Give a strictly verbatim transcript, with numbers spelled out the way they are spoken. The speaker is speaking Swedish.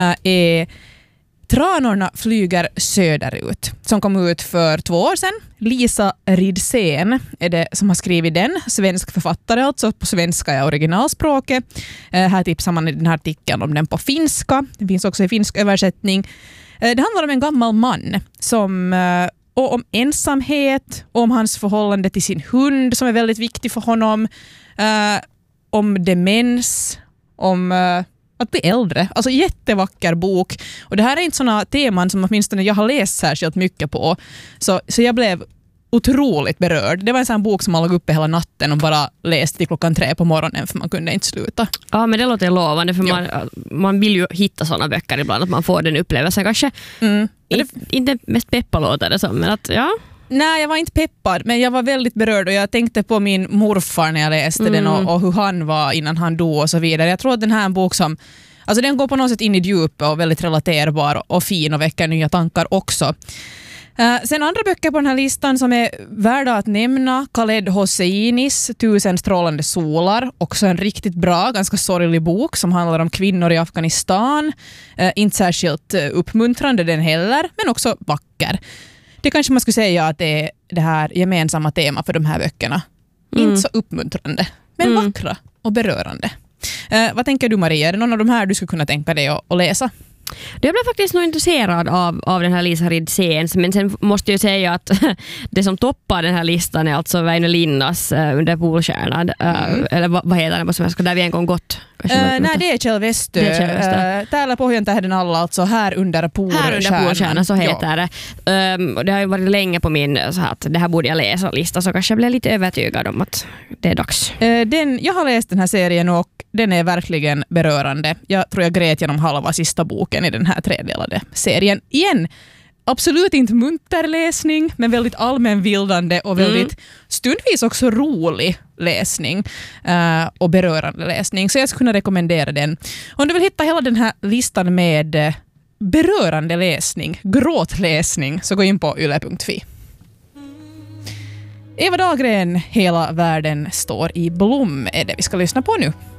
är Tranorna flyger söderut, som kom ut för två år sedan. Lisa Ridsén är det som har skrivit den, svensk författare, alltså på svenska är originalspråket. Eh, här tipsar man i den här artikeln om den på finska. Det finns också i finsk översättning. Eh, det handlar om en gammal man som, eh, och om ensamhet, om hans förhållande till sin hund som är väldigt viktig för honom, eh, om demens, om... Eh, att bli äldre. Alltså jättevacker bok. Och det här är inte sådana teman som åtminstone jag har läst särskilt mycket på. Så, så jag blev otroligt berörd. Det var en sån bok som man låg uppe hela natten och bara läste till klockan tre på morgonen för man kunde inte sluta. Ja, men det låter lovande för man, man vill ju hitta sådana böcker ibland, att man får den upplevelsen kanske. Mm. In, inte mest peppa låter det som, men att ja... Nej, jag var inte peppad, men jag var väldigt berörd och jag tänkte på min morfar när jag läste mm. den och, och hur han var innan han dog och så vidare. Jag tror att den här är en bok som, alltså den går på något sätt in i djupet och väldigt relaterbar och fin och väcker nya tankar också. Uh, sen andra böcker på den här listan som är värda att nämna, Khaled Hosseinis Tusen strålande solar, också en riktigt bra, ganska sorglig bok som handlar om kvinnor i Afghanistan. Uh, inte särskilt uh, uppmuntrande den heller, men också vacker. Det kanske man skulle säga att det är det här gemensamma tema för de här böckerna. Mm. Inte så uppmuntrande, men mm. vackra och berörande. Uh, vad tänker du, Maria? Är det någon av de här du skulle kunna tänka dig att, att läsa? Jag blev faktiskt nog intresserad av, av den här Lisa Ridséns, men sen måste jag säga att det som toppar den här listan är alltså Väinö Linnas uh, Under Polstjärnan. Uh, mm. Eller vad, vad heter den? Som där vi en gång gått. Uh, nej, det är Kjell Westö. Uh, täällä Pohjantähden alla, alltså Här under Polstjärnan. Här under Polstjärnan, så heter ja. det. Um, det har ju varit länge på min så att det här borde jag läsa lista, så kanske jag blev lite övertygad om att det är dags. Uh, den, jag har läst den här serien och den är verkligen berörande. Jag tror jag grät genom halva sista boken i den här tredelade serien. Igen, absolut inte munterläsning, men väldigt allmänbildande och väldigt mm. stundvis också rolig läsning uh, och berörande läsning. Så jag skulle kunna rekommendera den. Om du vill hitta hela den här listan med uh, berörande läsning, gråtläsning, så gå in på yle punkt fi. Eva Dahlgren, Hela världen står i blom, är det vi ska lyssna på nu.